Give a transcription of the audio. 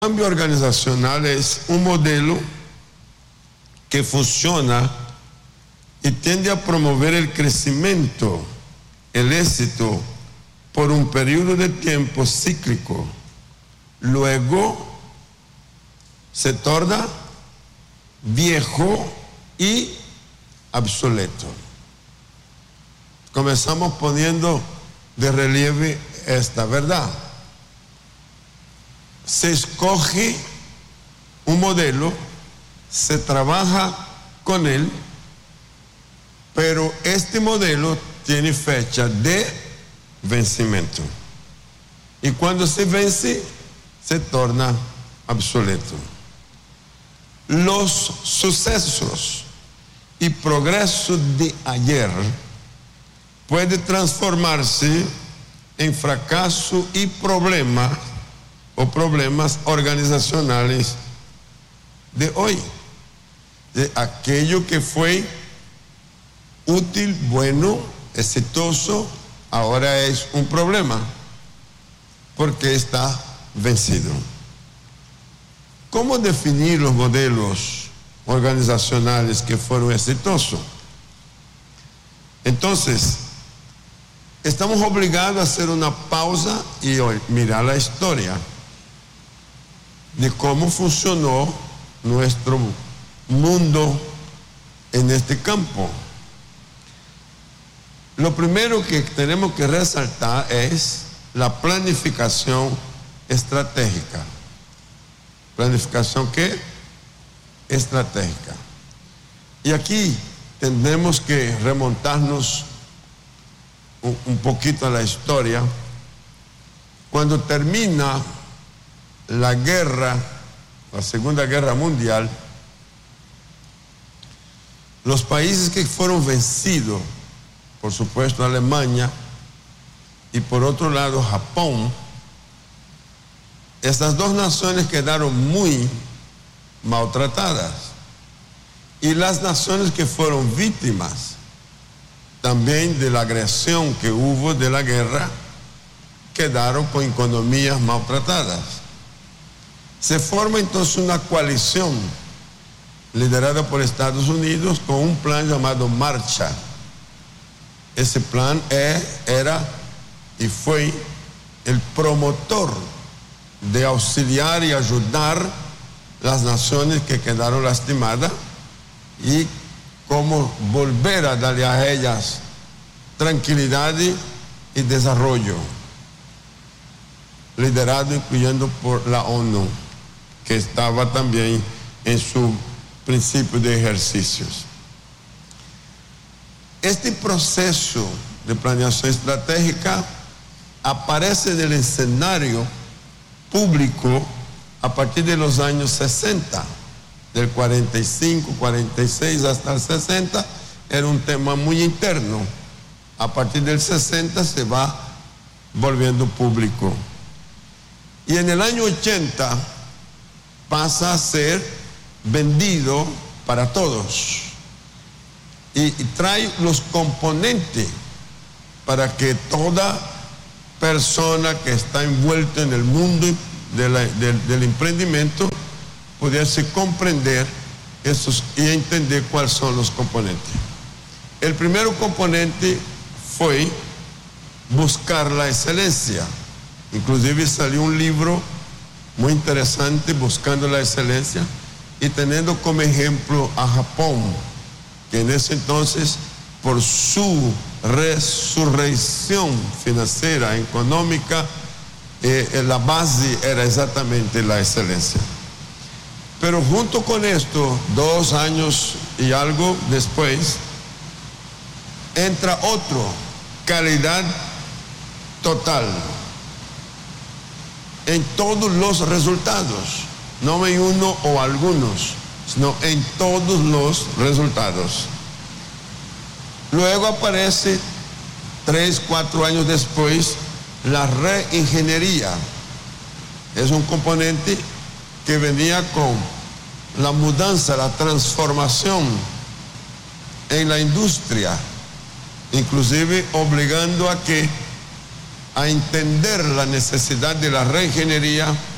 Cambio organizacional es un modelo que funciona y tiende a promover el crecimiento, el éxito, por un periodo de tiempo cíclico. Luego se torna viejo y obsoleto. Comenzamos poniendo de relieve esta verdad. Se escoge un modelo, se trabaja con él, pero este modelo tiene fecha de vencimiento. Y cuando se vence, se torna obsoleto. Los sucesos y progreso de ayer puede transformarse en fracaso y problemas organizacionales de hoy. De aquello que fue útil, bueno, exitoso, ahora es un problema porque está vencido. ¿Cómo definir los modelos organizacionales que fueron exitosos? Entonces, estamos obligados a hacer una pausa y mirar la historia de cómo funcionó nuestro mundo en este campo. Lo primero que tenemos que resaltar es la planificación estratégica. ¿Planificación qué? Estratégica. Y aquí tendremos que remontarnos un poquito a la historia. Cuando termina la Segunda Guerra Mundial, los países que fueron vencidos, por supuesto Alemania y por otro lado Japón, estas dos naciones quedaron muy maltratadas. Y las naciones que fueron víctimas también de la agresión que hubo de la guerra quedaron con economías maltratadas. Se forma entonces una coalición liderada por Estados Unidos con un plan llamado Marshall. Ese plan era y fue el promotor de auxiliar y ayudar las naciones que quedaron lastimadas y cómo volver a darle a ellas tranquilidad y desarrollo, liderado incluyendo por la ONU, que estaba también en su principio de ejercicios. Este proceso de planeación estratégica aparece en el escenario público a partir de los años 60, del 45, 46 hasta el 60, era un tema muy interno. A partir del 60 se va volviendo público. Y en el año 80 pasa a ser vendido para todos. Y trae los componentes para que toda persona que está envuelta en el mundo del emprendimiento pudiese comprender esos y entender cuáles son los componentes. El primer componente fue buscar la excelencia. Inclusive salió un libro muy interesante, Buscando la Excelencia, y teniendo como ejemplo a Japón, que en ese entonces, por su resurrección financiera, económica, la base era exactamente la excelencia. Pero junto con esto, 2 años y algo después, entra otro, calidad total, en todos los resultados, no en uno o algunos, sino en todos los resultados. Luego aparece 3, 4 años después la reingeniería. Es un componente que venía con la mudanza, la transformación en la industria, inclusive obligando a entender la necesidad de la reingeniería